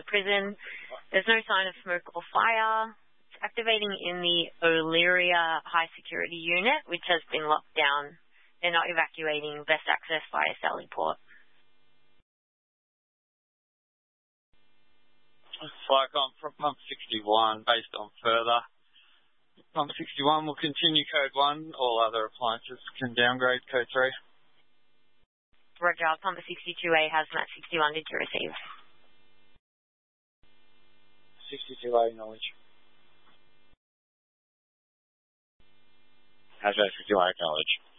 prison. There's no sign of smoke or fire. It's activating in the Olyria high security unit, which has been locked down. They're not evacuating. Best access via Sally Port. Flycom from Pump 61, based on further. Pump 61 will continue code 1. All other appliances can downgrade code 3. Roger, Pump 62A has Mat 61. Did you receive? 62A, knowledge. Hazmat 61, acknowledge.